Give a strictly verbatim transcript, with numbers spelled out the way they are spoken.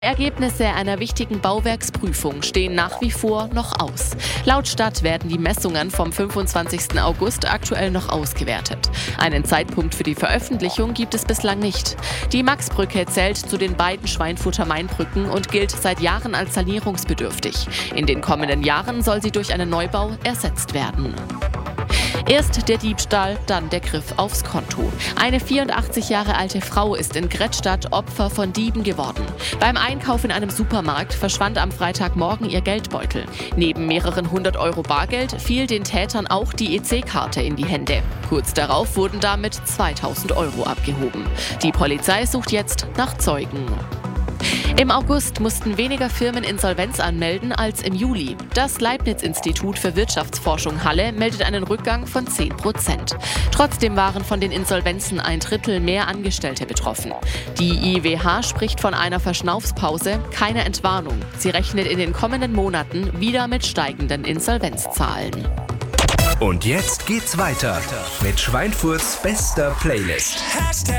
Ergebnisse einer wichtigen Bauwerksprüfung stehen nach wie vor noch aus. Laut Stadt werden die Messungen vom fünfundzwanzigsten August aktuell noch ausgewertet. Einen Zeitpunkt für die Veröffentlichung gibt es bislang nicht. Die Maxbrücke zählt zu den beiden Schweinfurter Mainbrücken und gilt seit Jahren als sanierungsbedürftig. In den kommenden Jahren soll sie durch einen Neubau ersetzt werden. Erst der Diebstahl, dann der Griff aufs Konto. Eine vierundachtzig Jahre alte Frau ist in Grettstadt Opfer von Dieben geworden. Beim Einkauf in einem Supermarkt verschwand am Freitagmorgen ihr Geldbeutel. Neben mehreren hundert Euro Bargeld fiel den Tätern auch die E C-Karte in die Hände. Kurz darauf wurden damit zweitausend Euro abgehoben. Die Polizei sucht jetzt nach Zeugen. Im August mussten weniger Firmen Insolvenz anmelden als im Juli. Das Leibniz-Institut für Wirtschaftsforschung Halle meldet einen Rückgang von zehn Prozent. Trotzdem waren von den Insolvenzen ein Drittel mehr Angestellte betroffen. Die I W H spricht von einer Verschnaufspause, keine Entwarnung. Sie rechnet in den kommenden Monaten wieder mit steigenden Insolvenzzahlen. Und jetzt geht's weiter mit Schweinfurts bester Playlist.